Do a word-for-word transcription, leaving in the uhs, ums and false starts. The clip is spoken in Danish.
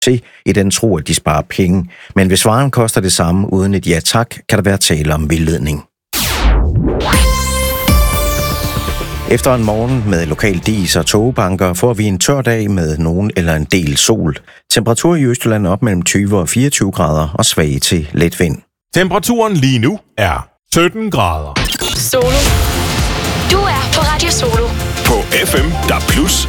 til i den tro, at de sparer penge. Men hvis varen koster det samme uden et ja tak, kan der være tale om vildledning. Efter en morgen med lokal dis og togbanker får vi en tør dag med nogen eller en del sol. Temperatur i Østjylland op mellem tyve og fireogtyve grader og svag til let vind. Temperaturen lige nu er sytten grader. Solo. Du er på Radio Solo. På F M, der plus